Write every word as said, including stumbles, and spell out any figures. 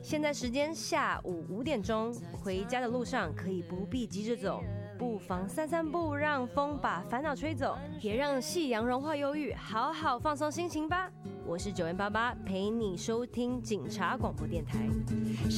现在时间下午五点钟，回家的路上可以不必急着走，不妨散散步，让风把烦恼吹走，也让夕阳融化忧郁，好好放松心情吧。我是九零八八，陪你收听警察广播电台。